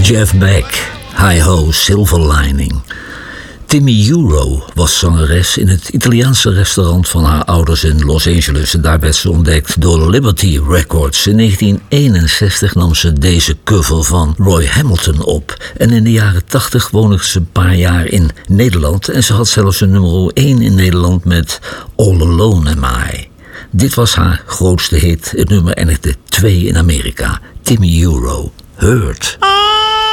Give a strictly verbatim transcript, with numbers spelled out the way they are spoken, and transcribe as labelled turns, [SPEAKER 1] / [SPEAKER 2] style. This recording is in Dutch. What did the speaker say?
[SPEAKER 1] Jeff Beck, Hi-Ho, Silver Lining. Timmy Euro was zangeres in het Italiaanse restaurant van haar ouders in Los Angeles. En daar werd ze ontdekt door Liberty Records. In negentien eenenzestig nam ze deze cover van Roy Hamilton op. En in de jaren tachtig woonde ze een paar jaar in Nederland. En ze had zelfs een nummer één in Nederland met All Alone Am I. Dit was haar grootste hit. Het nummer eindigde twee in Amerika. Timmy Euro, Hurt.